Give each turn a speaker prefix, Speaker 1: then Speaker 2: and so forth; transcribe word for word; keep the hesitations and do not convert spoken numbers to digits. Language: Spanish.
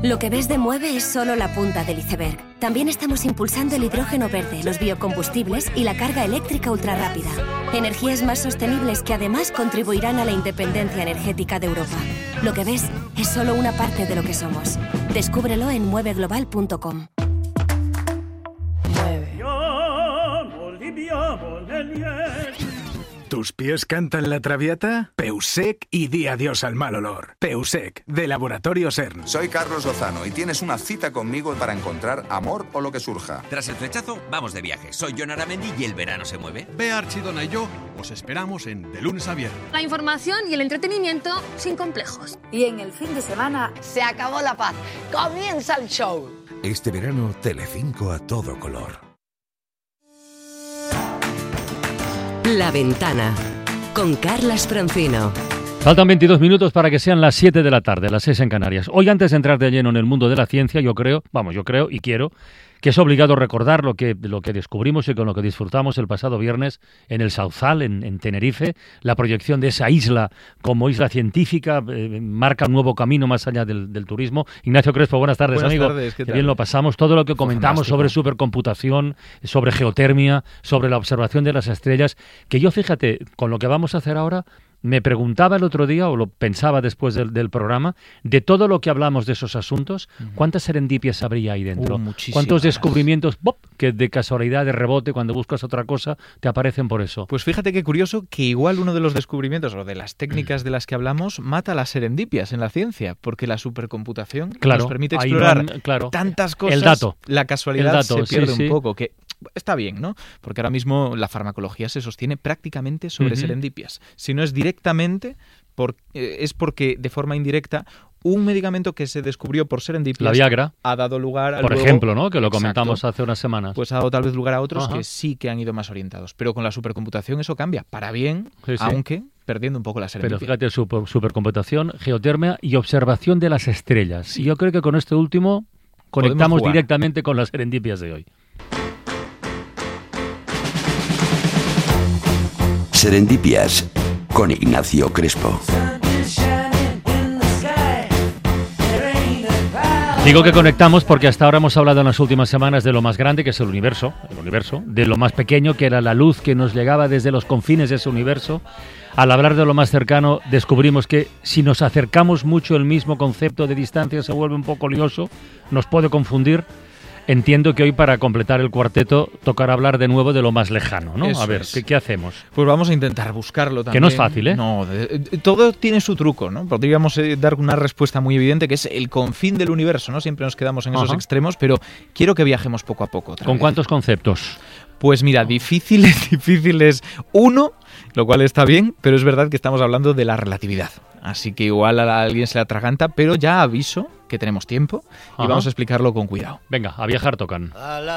Speaker 1: Lo que ves de Mueve es solo la punta del iceberg. También estamos impulsando el hidrógeno verde, los biocombustibles y la carga eléctrica ultrarrápida. Energías más sostenibles que además contribuirán a la independencia energética de Europa. Lo que ves es solo una parte de lo que somos. Descúbrelo en mueve global punto com.
Speaker 2: ¿Tus pies cantan la traviata? Peusec y di adiós al mal olor. Peusec, de Laboratorio CERN.
Speaker 3: Soy Carlos Lozano y tienes una cita conmigo para encontrar amor o lo que surja.
Speaker 4: Tras el flechazo, vamos de viaje. Soy Jon Aramendi y el verano se mueve.
Speaker 5: Bea Archidona y yo os esperamos en De Lunes a Viernes.
Speaker 6: La información y el entretenimiento sin complejos.
Speaker 7: Y en el fin de semana
Speaker 8: se acabó la paz. Comienza el show.
Speaker 9: Este verano, Telecinco a todo color.
Speaker 10: La Ventana, con Carlas Francino.
Speaker 11: Faltan veintidós minutos para que sean las siete de la tarde, las seis en Canarias. Hoy, antes de entrar de lleno en el mundo de la ciencia, yo creo, vamos, yo creo y quiero que es obligado recordar lo que, lo que descubrimos y con lo que disfrutamos el pasado viernes en el Sauzal, en, en Tenerife. La proyección de esa isla como isla científica eh, marca un nuevo camino más allá del, del turismo. Ignacio Crespo, buenas tardes,
Speaker 12: buenas
Speaker 11: amigo.
Speaker 12: Tardes, ¿qué
Speaker 11: que
Speaker 12: tal?
Speaker 11: bien lo pasamos. Todo lo que comentamos sobre supercomputación, sobre geotermia, sobre la observación de las estrellas, que yo, fíjate, con lo que vamos a hacer ahora, me preguntaba el otro día, o lo pensaba después del, del programa, de todo lo que hablamos de esos asuntos, ¿cuántas serendipias habría ahí dentro?
Speaker 12: Uh,
Speaker 11: ¿Cuántos descubrimientos, ¡bop!, que de casualidad, de rebote, cuando buscas otra cosa, te aparecen por eso?
Speaker 12: Pues fíjate qué curioso que igual uno de los descubrimientos o de las técnicas de las que hablamos mata las serendipias en la ciencia, porque la supercomputación
Speaker 11: claro,
Speaker 12: nos permite explorar
Speaker 11: van, claro,
Speaker 12: tantas cosas.
Speaker 11: El dato.
Speaker 12: La casualidad
Speaker 11: el dato,
Speaker 12: se pierde
Speaker 11: sí,
Speaker 12: un
Speaker 11: sí.
Speaker 12: poco, que está bien, ¿no? Porque ahora mismo la farmacología se sostiene prácticamente sobre uh-huh. serendipias. Si no es directamente, por, eh, es porque de forma indirecta un medicamento que se descubrió por serendipias,
Speaker 11: la Viagra,
Speaker 12: ha dado lugar a
Speaker 11: por
Speaker 12: luego,
Speaker 11: ejemplo, ¿no? Que lo comentamos
Speaker 12: exacto,
Speaker 11: hace unas semanas.
Speaker 12: Pues ha dado tal vez lugar a otros
Speaker 11: Ajá.
Speaker 12: que sí que han ido más orientados. Pero con la supercomputación eso cambia, para bien,
Speaker 11: sí, sí.
Speaker 12: aunque perdiendo un poco la serendipia.
Speaker 11: Pero fíjate, super, supercomputación, geotermia y observación de las estrellas. Sí. Y yo creo que con este último conectamos directamente con las serendipias de hoy.
Speaker 9: Serendipias, con Ignacio Crespo.
Speaker 11: Digo que conectamos porque hasta ahora hemos hablado en las últimas semanas de lo más grande, que es el universo, el universo, de lo más pequeño, que era la luz que nos llegaba desde los confines de ese universo. Al hablar de lo más cercano, descubrimos que si nos acercamos mucho, el mismo concepto de distancia se vuelve un poco lioso, nos puede confundir. Entiendo que hoy, para completar el cuarteto, tocará hablar de nuevo de lo más lejano, ¿no?
Speaker 12: Eso
Speaker 11: a ver,
Speaker 12: es.
Speaker 11: ¿qué, ¿qué hacemos?
Speaker 12: Pues vamos a intentar buscarlo también.
Speaker 11: Que no es fácil, ¿eh?
Speaker 12: No, de, de, todo tiene su truco, ¿no? Podríamos eh, dar una respuesta muy evidente, que es el confín del universo, ¿no? Siempre nos quedamos en esos
Speaker 11: Ajá.
Speaker 12: extremos, pero quiero que viajemos poco a poco.
Speaker 11: ¿Con vez. cuántos conceptos?
Speaker 12: Pues mira, difícil es, difícil es uno, lo cual está bien, pero es verdad que estamos hablando de la relatividad. Así que igual a alguien se le atraganta, pero ya aviso que tenemos tiempo y Ajá. vamos a explicarlo con cuidado.
Speaker 11: Venga, a viajar tocan.